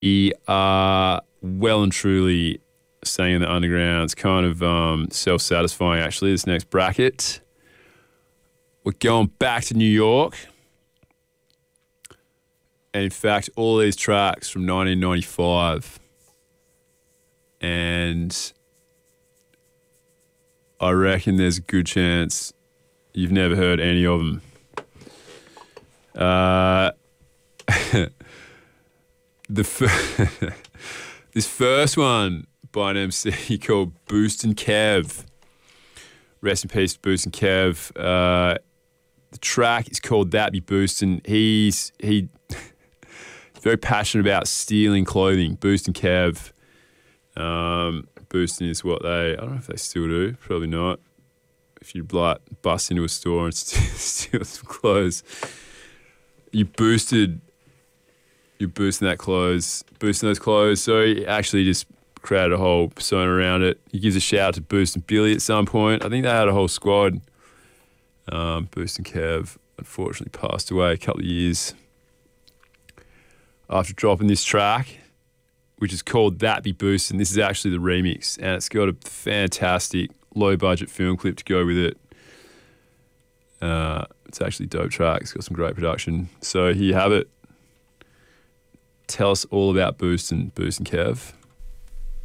We are well and truly staying in the underground. It's kind of self-satisfying, actually, this next bracket. We're going back to New York. And in fact, all these tracks from 1995. And I reckon there's a good chance you've never heard any of them. This first one by an MC called Boostin' Kev. Rest in peace, Boostin' Kev. The track is called That Be Boostin'. He's very passionate about stealing clothing. Boostin' Kev. Boosting is what I don't know if they still do. Probably not. If you like bust into a store and steal some clothes, you're boosting those clothes. So he actually just created a whole persona around it. He gives a shout out to Boostin' Billy at some point. I think they had a whole squad. Boostin' Kev unfortunately passed away a couple of years after dropping this track, which is called That Be Boostin'. This is actually the remix, and it's got a fantastic low-budget film clip to go with it. It's actually a dope track. It's got some great production. So here you have it. Tell us all about Boostin' Kev.